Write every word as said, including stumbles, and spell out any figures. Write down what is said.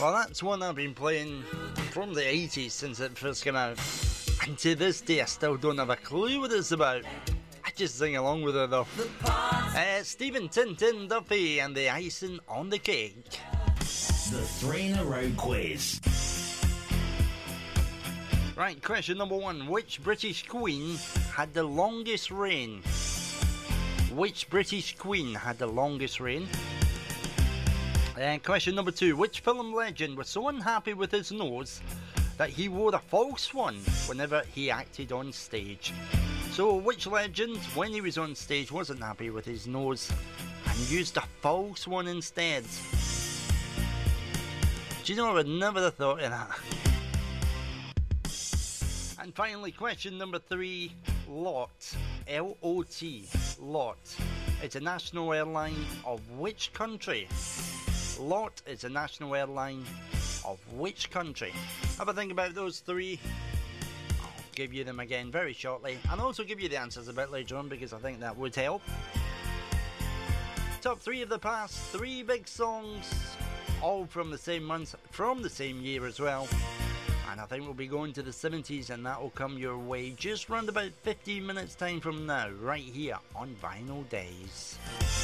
Well, that's one I've been playing from the eighties since it first came out. And to this day, I still don't have a clue what it's about. I just sing along with it though. Uh, Stephen Tintin Duffy and the icing on the cake. The three in a row quiz. Right, question number one. Which British queen had the longest reign? Which British queen had the longest reign? And question number two. Which film legend was so unhappy with his nose that he wore a false one whenever he acted on stage? So which legend, when he was on stage, wasn't happy with his nose and used a false one instead? Do you know, I would never have thought of that. And finally, question number three. LOT, L O T, LOT. It's a national airline of which country? LOT is a national airline of which country? Have a think about those three. I'll give you them again very shortly, and also give you the answers a bit later on because I think that would help. Top three of the past, three big songs, all from the same month, from the same year as well. And I think we'll be going to the seventies, and that will come your way just round about fifteen minutes time from now, right here on Vinyl Days.